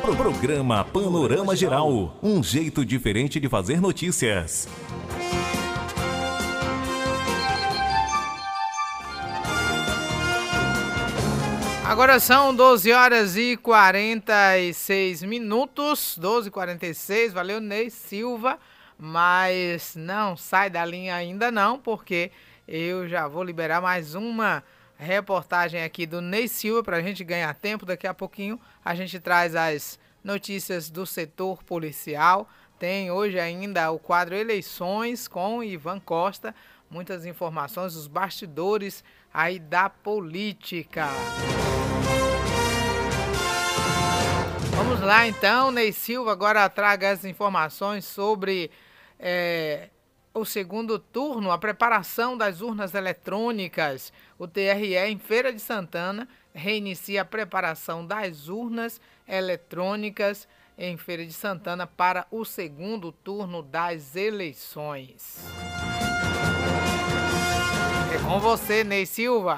Programa Panorama Geral, um jeito diferente de fazer notícias. Agora são 12 horas e 46 minutos, 12h46, valeu Ney Silva, mas não sai da linha ainda não, porque eu já vou liberar mais uma reportagem aqui do Ney Silva para a gente ganhar tempo. Daqui a pouquinho a gente traz as notícias do setor policial. Tem hoje ainda o quadro Eleições com Ivan Costa, muitas informações, os bastidores aí da política. Vamos lá então, Ney Silva agora traga as informações sobre o segundo turno, a preparação das urnas eletrônicas. O TRE em Feira de Santana reinicia a preparação das urnas eletrônicas em Feira de Santana para o segundo turno das eleições. É com você, Ney Silva.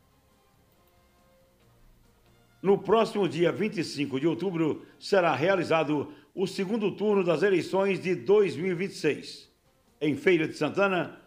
No próximo dia 25 de outubro será realizado o segundo turno das eleições de 2026. Em Feira de Santana,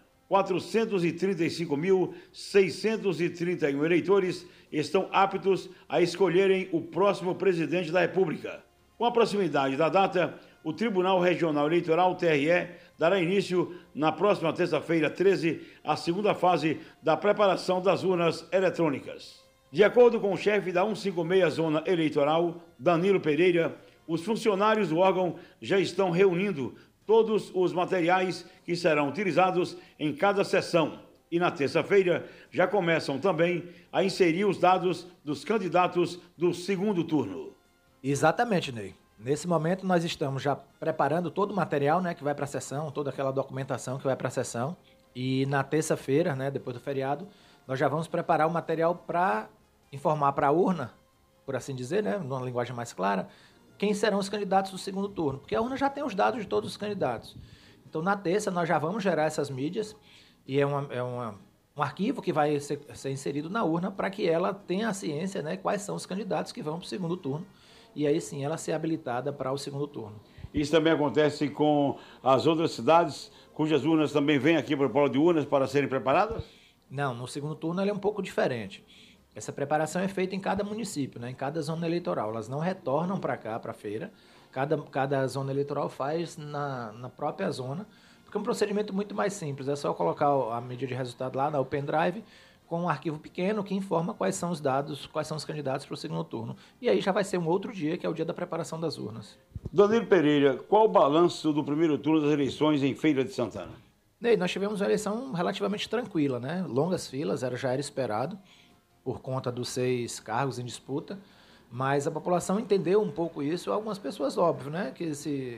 435.631 eleitores estão aptos a escolherem o próximo presidente da República. Com a proximidade da data, o Tribunal Regional Eleitoral, TRE, dará início, na próxima terça-feira, 13, à segunda fase da preparação das urnas eletrônicas. De acordo com o chefe da 156 Zona Eleitoral, Danilo Pereira, os funcionários do órgão já estão reunindo todos os materiais que serão utilizados em cada sessão e na terça-feira já começam também a inserir os dados dos candidatos do segundo turno. Exatamente, Ney. Nesse momento nós estamos já preparando todo o material, né, que vai para a sessão, toda aquela documentação que vai para a sessão, e na terça-feira, né, depois do feriado, nós já vamos preparar o material para informar para a urna, por assim dizer, né, numa linguagem mais clara, quem serão os candidatos do segundo turno, porque a urna já tem os dados de todos os candidatos. Então, na terça, nós já vamos gerar essas mídias, e um arquivo que vai ser inserido na urna para que ela tenha a ciência, né, quais são os candidatos que vão para o segundo turno, e aí sim ela ser habilitada para o segundo turno. Isso também acontece com as outras cidades, cujas urnas também vêm aqui para o polo de urnas para serem preparadas? Não, no segundo turno ele é um pouco diferente. Essa preparação é feita em cada município, né, em cada zona eleitoral. Elas não retornam para cá, para a feira. Cada zona eleitoral faz na própria zona, porque é um procedimento muito mais simples. É só colocar a medida de resultado lá no pendrive com um arquivo pequeno que informa quais são os dados, quais são os candidatos para o segundo turno. E aí já vai ser um outro dia, que é o dia da preparação das urnas. Danilo Pereira, qual o balanço do primeiro turno das eleições em Feira de Santana? Ney, nós tivemos uma eleição relativamente tranquila, né? Longas filas, já era esperado, por conta dos 6 cargos em disputa, mas a população entendeu um pouco isso. Algumas pessoas, óbvio, né, que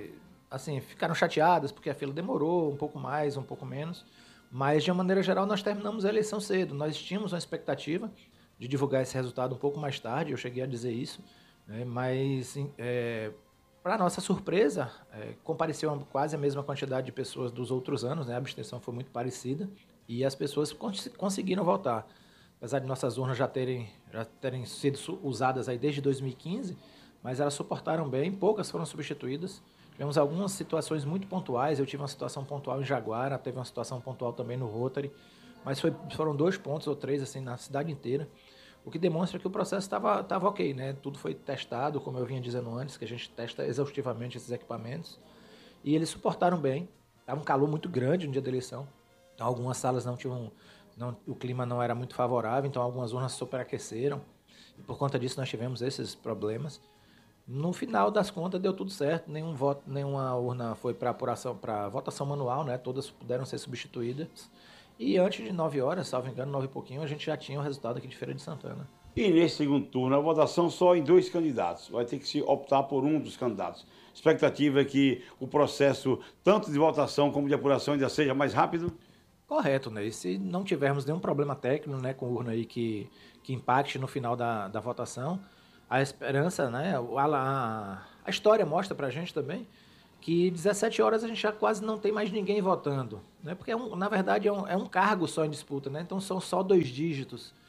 ficaram chateadas porque a fila demorou um pouco mais, um pouco menos, mas de uma maneira geral nós terminamos a eleição cedo. Nós tínhamos uma expectativa de divulgar esse resultado um pouco mais tarde, eu cheguei a dizer isso, né, mas para nossa surpresa, compareceu quase a mesma quantidade de pessoas dos outros anos, né, a abstenção foi muito parecida e as pessoas conseguiram votar. Apesar de nossas urnas já terem sido usadas aí desde 2015, mas elas suportaram bem, poucas foram substituídas. Tivemos algumas situações muito pontuais, eu tive uma situação pontual em Jaguara, teve uma situação pontual também no Rotary, mas foram 2 pontos ou 3 assim, na cidade inteira, o que demonstra que o processo estava ok, né? Tudo foi testado, como eu vinha dizendo antes, que a gente testa exaustivamente esses equipamentos, e eles suportaram bem. Estava um calor muito grande no dia da eleição, então algumas salas o clima não era muito favorável, então algumas urnas superaqueceram, e por conta disso nós tivemos esses problemas. No final das contas deu tudo certo, nenhuma urna foi para apuração, para votação manual, né? Todas puderam ser substituídas, e antes de 9 horas, salvo engano, 9 e pouquinho, a gente já tinha o resultado aqui de Feira de Santana. E nesse segundo turno, a votação só em 2 candidatos, vai ter que se optar por um dos candidatos. A expectativa é que o processo, tanto de votação como de apuração, ainda seja mais rápido? Correto, né? E se não tivermos nenhum problema técnico, né, com urna aí que impacte no final da votação, a esperança, né, a história mostra pra gente também que 17 horas a gente já quase não tem mais ninguém votando, né? Porque na verdade é um cargo só em disputa, né? Então são só 2 dígitos.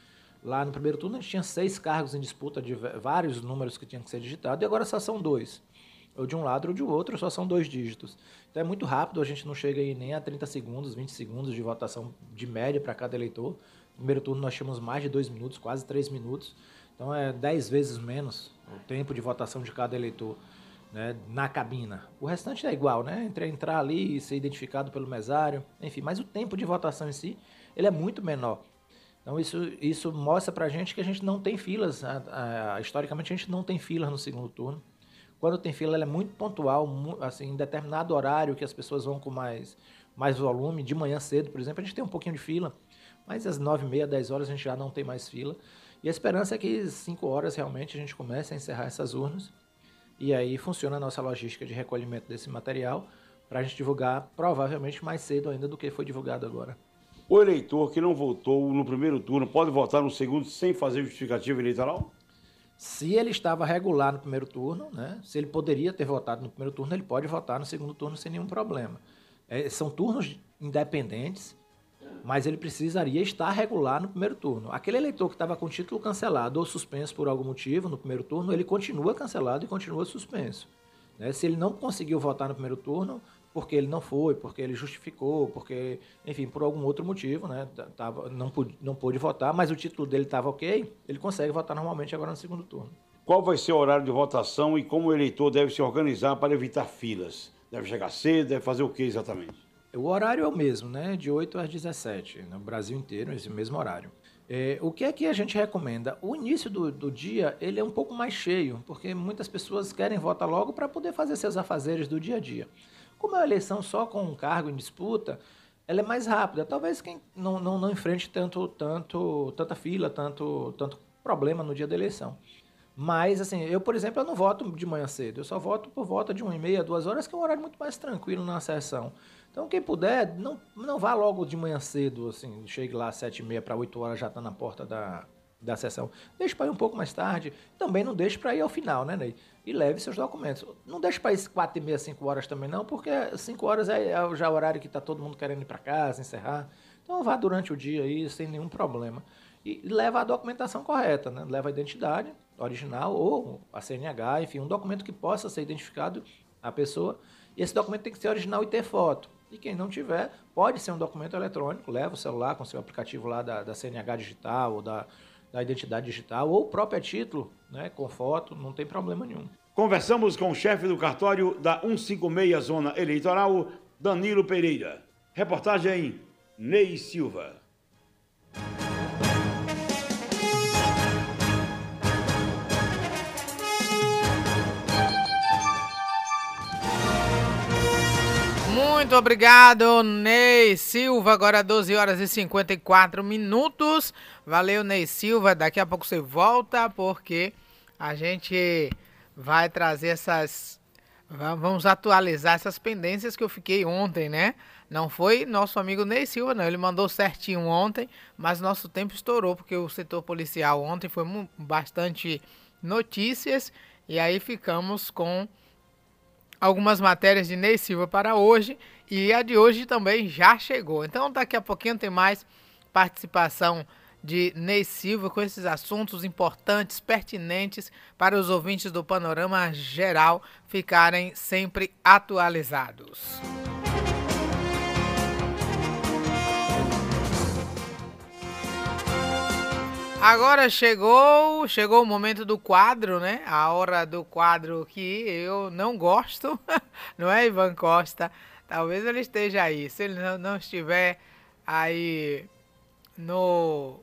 Lá no primeiro turno a gente tinha 6 cargos em disputa de vários números que tinham que ser digitados, e agora só são 2. Ou de um lado ou de outro, só são 2 dígitos. Então é muito rápido, a gente não chega aí nem a 30 segundos, 20 segundos de votação de média para cada eleitor. No primeiro turno nós tínhamos mais de 2 minutos, quase 3 minutos. Então é 10 vezes menos o tempo de votação de cada eleitor, né, na cabina. O restante é igual, né? Entrar ali e ser identificado pelo mesário, enfim. Mas o tempo de votação em si, ele é muito menor. Então isso mostra pra gente que a gente não tem filas. Historicamente a gente não tem filas no segundo turno. Quando tem fila, ela é muito pontual, assim, em determinado horário que as pessoas vão com mais volume. De manhã cedo, por exemplo, a gente tem um pouquinho de fila, mas às 9h30, 10 horas a gente já não tem mais fila. E a esperança é que às 5 horas realmente a gente comece a encerrar essas urnas. E aí funciona a nossa logística de recolhimento desse material para a gente divulgar provavelmente mais cedo ainda do que foi divulgado agora. O eleitor que não votou no primeiro turno pode votar no segundo sem fazer justificativa eleitoral? Se ele estava regular no primeiro turno, né, se ele poderia ter votado no primeiro turno, ele pode votar no segundo turno sem nenhum problema. São turnos independentes, mas ele precisaria estar regular no primeiro turno. Aquele eleitor que estava com título cancelado ou suspenso por algum motivo no primeiro turno, ele continua cancelado e continua suspenso. Né? Se ele não conseguiu votar no primeiro turno, porque ele não foi, porque ele justificou, porque, enfim, por algum outro motivo, né, não pôde votar, mas o título dele estava ok, ele consegue votar normalmente agora no segundo turno. Qual vai ser o horário de votação e como o eleitor deve se organizar para evitar filas? Deve chegar cedo, deve fazer o que exatamente? O horário é o mesmo, né, de 8 às 17, no Brasil inteiro, esse mesmo horário. O que é que a gente recomenda? O início do dia, ele é um pouco mais cheio, porque muitas pessoas querem votar logo para poder fazer seus afazeres do dia a dia. Como é uma eleição só com um cargo em disputa, ela é mais rápida. Talvez quem não enfrente tanta fila, tanto problema no dia da eleição. Mas, assim, eu, por exemplo, eu não voto de manhã cedo. Eu só voto por volta de 1h30, 2 horas, que é um horário muito mais tranquilo na sessão. Então, quem puder, não vá logo de manhã cedo, assim, chegue lá às 7h30 para 8 horas, já está na porta da sessão. Deixe para ir um pouco mais tarde. Também não deixe para ir ao final, né, Ney? E leve seus documentos. Não deixe para ir 4h30, 5 horas também não, porque 5 horas é já o horário que está todo mundo querendo ir para casa, encerrar. Então vá durante o dia aí, sem nenhum problema. E leva a documentação correta, né? Leva a identidade original ou a CNH, enfim, um documento que possa ser identificado a pessoa. E esse documento tem que ser original e ter foto. E quem não tiver, pode ser um documento eletrônico, leva o celular com seu aplicativo lá da CNH digital ou da identidade digital, ou o próprio título, né, com foto, não tem problema nenhum. Conversamos com o chefe do cartório da 156 Zona Eleitoral, Danilo Pereira. Reportagem Ney Silva. Muito obrigado, Ney Silva. Agora 12 horas e 54 minutos. Valeu, Ney Silva. Daqui a pouco você volta, porque a gente vai trazer vamos atualizar essas pendências que eu fiquei ontem, né? Não foi nosso amigo Ney Silva, não. Ele mandou certinho ontem, mas nosso tempo estourou, porque o setor policial ontem foi bastante notícias. E aí ficamos com algumas matérias de Ney Silva para hoje, e a de hoje também já chegou. Então daqui a pouquinho tem mais participação de Ney Silva com esses assuntos importantes, pertinentes para os ouvintes do Panorama Geral ficarem sempre atualizados. Agora chegou o momento do quadro, né? A hora do quadro que eu não gosto, não é, Ivan Costa? Talvez ele esteja aí. Se ele não estiver aí no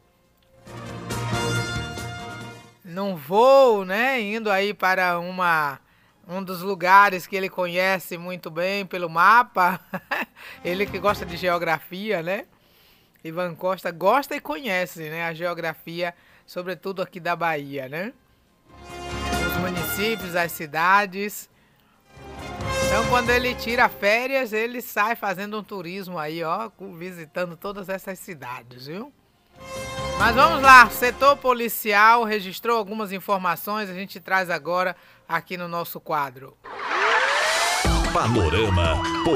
voo, né? Indo aí para um dos lugares que ele conhece muito bem pelo mapa. Ele que gosta de geografia, né? Ivan Costa gosta e conhece, né, a geografia, sobretudo aqui da Bahia, né? Os municípios, as cidades. Então, quando ele tira férias, ele sai fazendo um turismo aí, ó, visitando todas essas cidades, viu? Mas vamos lá, setor policial registrou algumas informações, a gente traz agora aqui no nosso quadro. Panorama